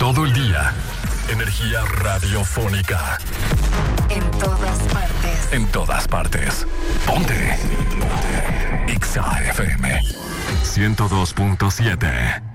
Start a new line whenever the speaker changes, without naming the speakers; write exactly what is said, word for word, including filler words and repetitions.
Todo el día. Energía radiofónica.
En todas partes.
En todas partes. Ponte. Ponte. X A F M ciento dos punto siete.